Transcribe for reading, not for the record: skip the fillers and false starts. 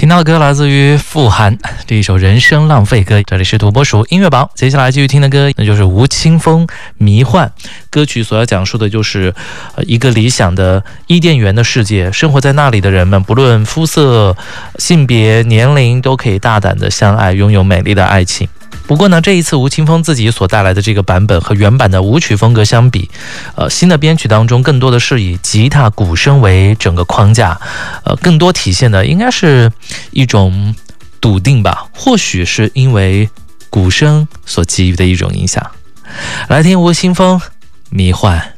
听到的歌来自于傅函这一首《人生浪费歌》，这里是土拨鼠音乐榜。接下来继续听的歌，那就是吴青峰《迷幻》。歌曲所要讲述的就是一个理想的伊甸园的世界，生活在那里的人们，不论肤色、性别、年龄，都可以大胆的相爱，拥有美丽的爱情。不过呢，这一次吴青峰自己所带来的这个版本和原版的舞曲风格相比，新的编曲当中更多的是以吉他、鼓声为整个框架，更多体现的应该是一种笃定吧，或许是因为鼓声所给予的一种影响。来听吴青峰《迷幻》。